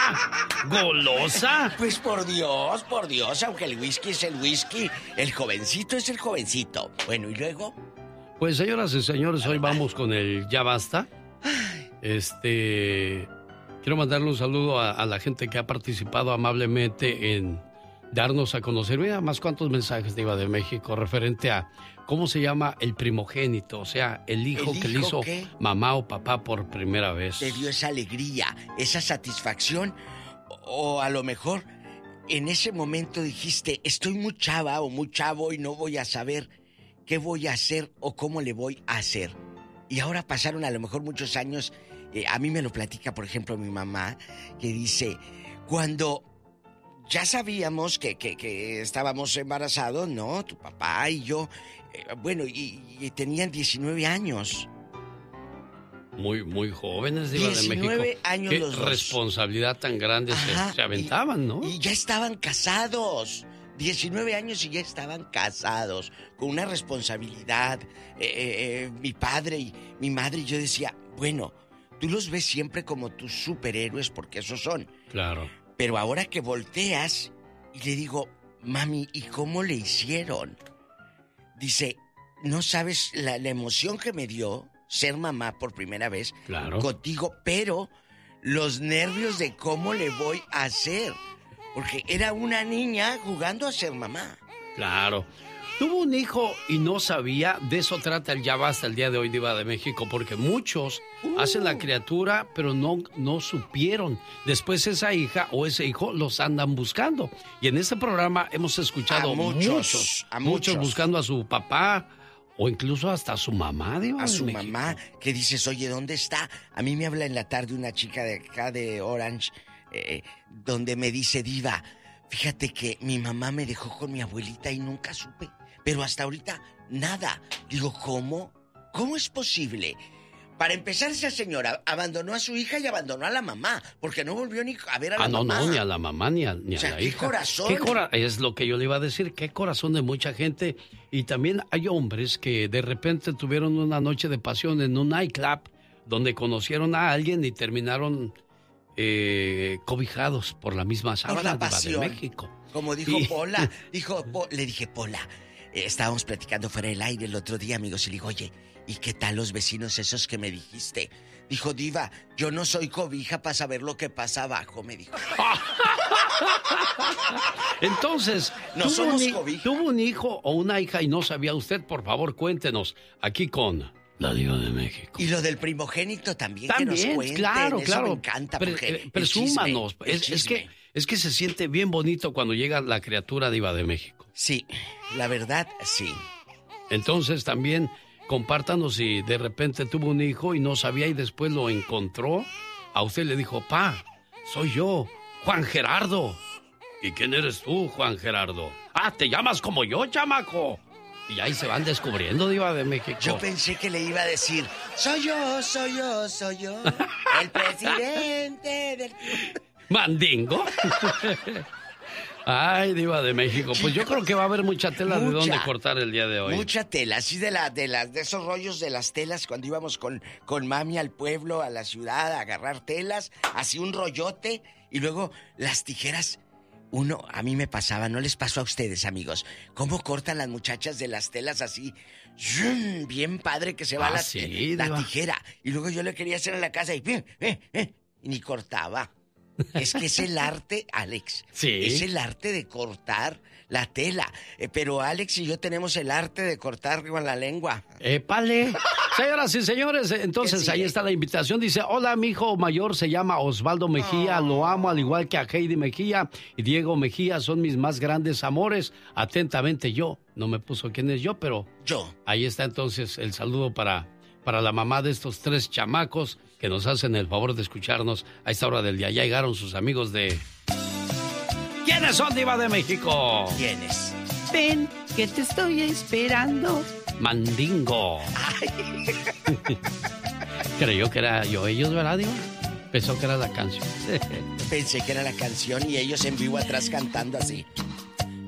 ¿Golosa? Pues por Dios, aunque el whisky es el whisky, el jovencito es el jovencito. Bueno, ¿y luego? Pues señoras y señores, hoy vamos con el Ya Basta. Quiero mandarle un saludo a la gente que ha participado amablemente en darnos a conocer. Mira, más cuántos mensajes de Diva de México referente a cómo se llama el primogénito, o sea, el hijo que le hizo mamá o papá por primera vez. Te dio esa alegría, esa satisfacción, o a lo mejor en ese momento dijiste, estoy muy chava o muy chavo y no voy a saber qué voy a hacer o cómo le voy a hacer. Y ahora pasaron a lo mejor muchos años. A mí me lo platica, por ejemplo, mi mamá, que dice, cuando ya sabíamos que estábamos embarazados, ¿no? Tu papá y yo, y tenían 19 años. Muy jóvenes, Diva de México. 19 años Qué los dos. Responsabilidad tan grande se aventaban, ¿no? Y ya estaban casados. 19 años y ya estaban casados, con una responsabilidad. Mi padre y mi madre, y yo decía, bueno, tú los ves siempre como tus superhéroes, porque esos son. Claro. Pero ahora que volteas y le digo, mami, ¿y cómo le hicieron? Dice, no sabes la emoción que me dio ser mamá por primera vez contigo, pero los nervios de cómo le voy a hacer. Porque era una niña jugando a ser mamá. Claro. Tuvo un hijo y no sabía. De eso trata el Ya Basta el día de hoy, Diva de México. Porque muchos hacen la criatura, pero no supieron. Después esa hija o ese hijo los andan buscando. Y en este programa hemos escuchado a muchos buscando a su papá o incluso hasta a su mamá, Diva. A su mamá, que dices, oye, ¿dónde está? A mí me habla en la tarde una chica de acá de Orange, donde me dice, Diva, fíjate que mi mamá me dejó con mi abuelita y nunca supe, pero hasta ahorita nada. Digo, ¿cómo? ¿Cómo es posible? Para empezar, esa señora abandonó a su hija y abandonó a la mamá, porque no volvió ni a ver a la mamá. No, ni a la mamá ni a o sea, la ¿qué hija. Corazón? Es lo que yo le iba a decir, qué corazón de mucha gente. Y también hay hombres que de repente tuvieron una noche de pasión en un nightclub donde conocieron a alguien y terminaron cobijados por la misma sábana de México. Como dijo Pola, le dije, Pola, estábamos platicando fuera del aire el otro día, amigos, y le digo, oye, ¿y qué tal los vecinos esos que me dijiste? Dijo, Diva, yo no soy cobija para saber lo que pasa abajo, me dijo. Entonces, no somos cobija. ¿Tuvo un hijo o una hija y no sabía usted? Por favor, cuéntenos, aquí con la Diva de México. Y lo del primogénito también que nos cuenten. Claro. Me encanta. Presúmanos. Es que se siente bien bonito cuando llega la criatura Diva de México. Sí, la verdad, sí. Entonces también compártanos si de repente tuvo un hijo y no sabía y después lo encontró. A usted le dijo, pa, soy yo, Juan Gerardo. ¿Y quién eres tú, Juan Gerardo? Ah, te llamas como yo, chamaco. Y ahí se van descubriendo, Diva de México. Yo pensé que le iba a decir, soy yo, el presidente del... ¿Mandingo? Ay, Diva de México, pues yo creo que va a haber mucha tela de dónde cortar el día de hoy. Mucha tela, así de esos rollos de las telas cuando íbamos con mami al pueblo, a la ciudad, a agarrar telas, así un rollote, y luego las tijeras. A mí me pasaba, ¿no les pasó a ustedes, amigos? ¿Cómo cortan las muchachas de las telas así? Bien padre que se va la tijera. Y luego yo le quería hacer en la casa y ni cortaba. Es que es el arte, Alex. Sí. Es el arte de cortar la tela. Pero Alex y yo tenemos el arte de cortar con la lengua. ¡Épale! Señoras y señores, entonces ahí está la invitación. Dice, hola, mi hijo mayor se llama Osvaldo Mejía. Lo amo al igual que a Heidi Mejía y Diego Mejía. Son mis más grandes amores. Atentamente yo. No me puso quién es yo, pero... Yo. Ahí está entonces el saludo para la mamá de estos 3 chamacos que nos hacen el favor de escucharnos a esta hora del día. Ya llegaron sus amigos de... ¿Quiénes son, Diva de México? ¿Quiénes? Ven, que te estoy esperando. Mandingo. Creyó que era yo ellos, ¿verdad, Diva? Pensó que era la canción. Pensé que era la canción y ellos en vivo atrás cantando así.